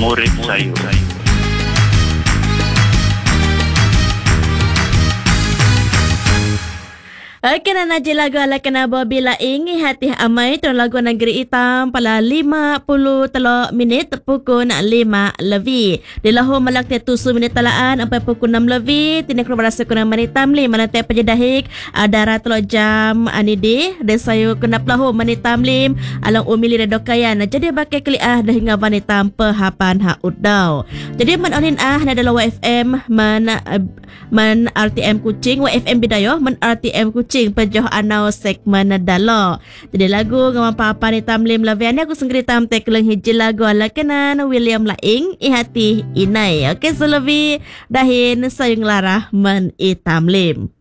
murid saya. Kena naji lagu ala kena bila ingi hati amai tu lagu negeri hitam pala 50 minit pukul 5 lebih. Di lahu malak te 7 minit talaan sampai pukul 6 lebih. Tinik keluar rasa kuna manitam li mana te pejadahik adara telo jam anidi dan sayu kena pelahu manitam lim alang umili redokayan. Jadi bakai keliah dah hingga manitam pehapan ha udau. Jadi man onin na dalam WFM man RTM Kuching WFM Bidayo man RTM Kuching pejoh anau segmen dalo. Jadi lagu ngawan papa ni tamlim lavian aku sendiri tam tek leng hiji lagu ala kenan William Laing ihati inai. Okey selebi dahin sayung larah men itamlim.